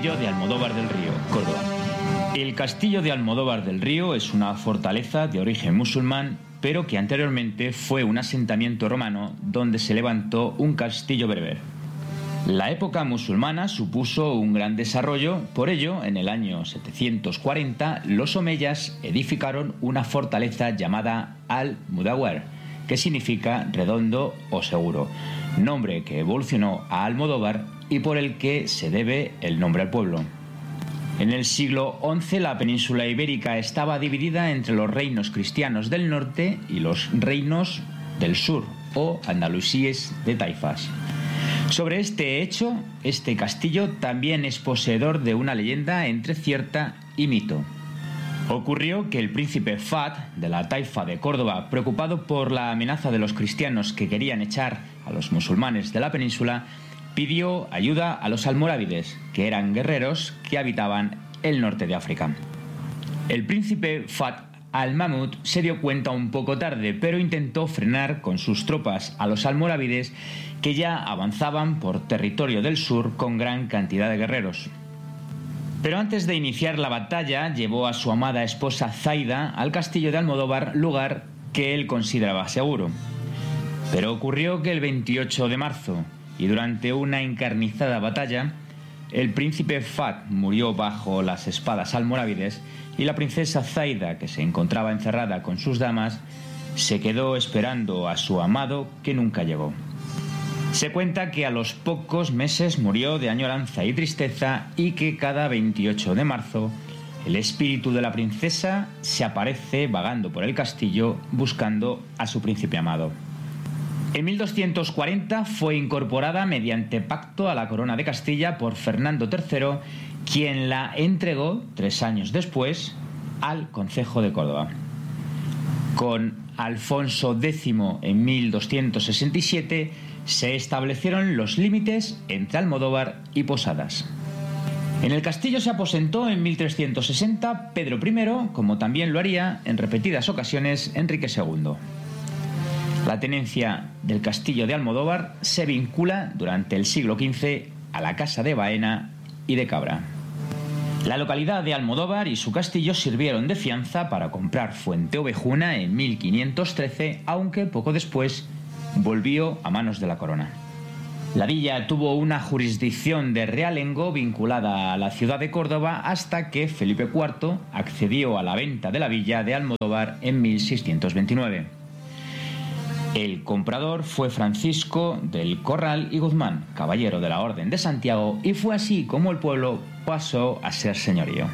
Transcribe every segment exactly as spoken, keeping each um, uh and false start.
Castillo de Almodóvar del Río, Córdoba. El Castillo de Almodóvar del Río es una fortaleza de origen musulmán, pero que anteriormente fue un asentamiento romano donde se levantó un castillo bereber. La época musulmana supuso un gran desarrollo, por ello, en el año setecientos cuarenta, los omeyas edificaron una fortaleza llamada Al-Mudawwar, que significa redondo o seguro, nombre que evolucionó a Almodóvar y por el que se debe el nombre al pueblo. En el siglo once la península ibérica estaba dividida entre los reinos cristianos del norte y los reinos del sur, o andalusíes de taifas. Sobre este hecho, este castillo también es poseedor de una leyenda entre cierta y mito. Ocurrió que el príncipe Fahd, de la taifa de Córdoba, preocupado por la amenaza de los cristianos que querían echar a los musulmanes de la península, pidió ayuda a los almorávides, que eran guerreros que habitaban el norte de África. El príncipe Fahd al-Mahmud se dio cuenta un poco tarde, pero intentó frenar con sus tropas a los almorávides que ya avanzaban por territorio del sur con gran cantidad de guerreros. Pero antes de iniciar la batalla, llevó a su amada esposa Zaida al castillo de Almodóvar, lugar que él consideraba seguro. Pero ocurrió que el veintiocho de marzo, y durante una encarnizada batalla, el príncipe Fahd murió bajo las espadas almorávides y la princesa Zaida, que se encontraba encerrada con sus damas, se quedó esperando a su amado que nunca llegó. Se cuenta que a los pocos meses murió de añoranza y tristeza y que cada veintiocho de marzo el espíritu de la princesa se aparece vagando por el castillo buscando a su príncipe amado. En mil doscientos cuarenta fue incorporada mediante pacto a la corona de Castilla por Fernando tercero, quien la entregó tres años después al Concejo de Córdoba. Con Alfonso décimo en mil doscientos sesenta y siete se establecieron los límites entre Almodóvar y Posadas. En el castillo se aposentó en mil trescientos sesenta Pedro primero, como también lo haría en repetidas ocasiones Enrique segundo. La tenencia del castillo de Almodóvar se vincula durante el siglo quince a la Casa de Baena y de Cabra. La localidad de Almodóvar y su castillo sirvieron de fianza para comprar Fuente Ovejuna en mil quinientos trece, aunque poco después volvió a manos de la corona. La villa tuvo una jurisdicción de realengo vinculada a la ciudad de Córdoba hasta que Felipe cuarto accedió a la venta de la villa de Almodóvar en mil seiscientos veintinueve. El comprador fue Francisco del Corral y Guzmán, caballero de la Orden de Santiago, y fue así como el pueblo pasó a ser señorío.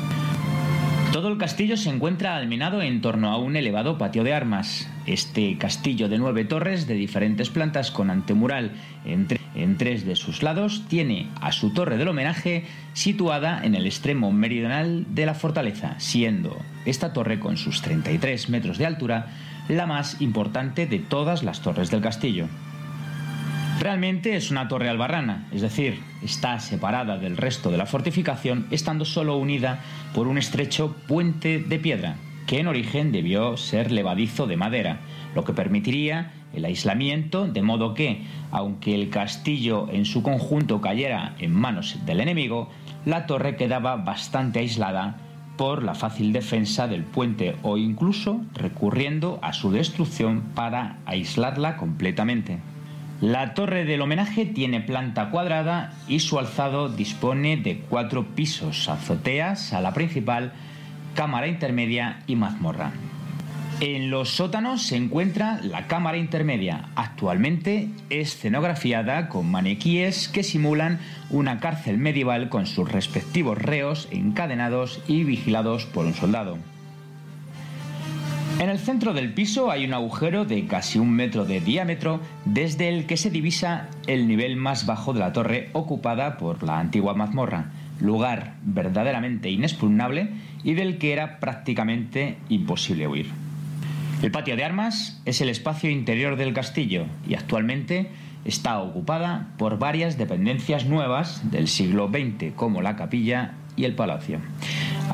Todo el castillo se encuentra almenado en torno a un elevado patio de armas. Este castillo de nueve torres de diferentes plantas con antemural en, tre- en tres de sus lados tiene a su torre del homenaje situada en el extremo meridional de la fortaleza, siendo esta torre con sus treinta y tres metros de altura la más importante de todas las torres del castillo. Realmente es una torre albarrana, es decir, está separada del resto de la fortificación, estando solo unida por un estrecho puente de piedra, que en origen debió ser levadizo de madera, lo que permitiría el aislamiento, de modo que, aunque el castillo en su conjunto cayera en manos del enemigo, la torre quedaba bastante aislada por la fácil defensa del puente o incluso recurriendo a su destrucción para aislarla completamente. La torre del homenaje tiene planta cuadrada y su alzado dispone de cuatro pisos, azotea, sala principal, cámara intermedia y mazmorra. En los sótanos se encuentra la cámara intermedia, actualmente escenografiada con maniquíes que simulan una cárcel medieval con sus respectivos reos encadenados y vigilados por un soldado. En el centro del piso hay un agujero de casi un metro de diámetro desde el que se divisa el nivel más bajo de la torre ocupada por la antigua mazmorra, lugar verdaderamente inexpugnable y del que era prácticamente imposible huir. El patio de armas es el espacio interior del castillo y actualmente está ocupada por varias dependencias nuevas del siglo veinte como la capilla y el palacio.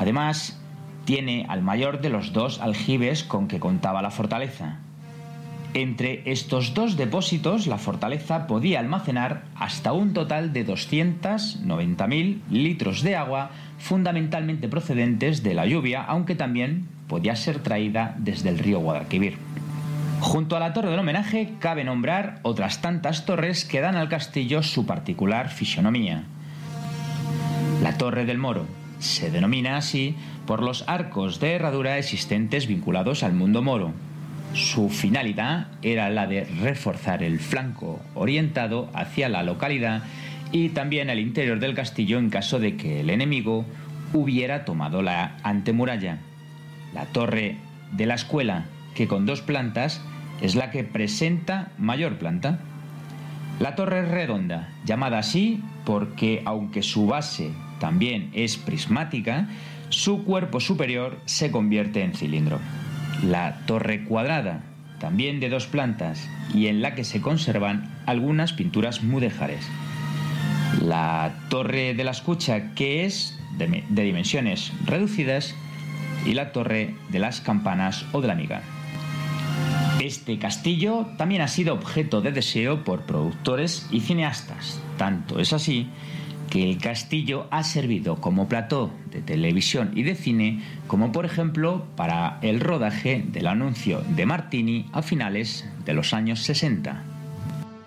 Además, tiene al mayor de los dos aljibes con que contaba la fortaleza. Entre estos dos depósitos, la fortaleza podía almacenar hasta un total de doscientos noventa mil litros de agua, fundamentalmente procedentes de la lluvia, aunque también podía ser traída desde el río Guadalquivir. Junto a la torre del homenaje, cabe nombrar otras tantas torres que dan al castillo su particular fisonomía. La Torre del Moro se denomina así por los arcos de herradura existentes vinculados al mundo moro. Su finalidad era la de reforzar el flanco orientado hacia la localidad y también el interior del castillo en caso de que el enemigo hubiera tomado la antemuralla. La torre de la escuela, que con dos plantas es la que presenta mayor planta. La torre es redonda, llamada así porque, aunque su base también es prismática, su cuerpo superior se convierte en cilindro. La torre cuadrada, también de dos plantas, y en la que se conservan algunas pinturas mudéjares. La torre de la escucha, que es de, de dimensiones reducidas, y la torre de las campanas o de la miga. Este castillo también ha sido objeto de deseo por productores y cineastas. Tanto es así que el castillo ha servido como plató de televisión y de cine, como por ejemplo para el rodaje del anuncio de Martini a finales de los años sesenta.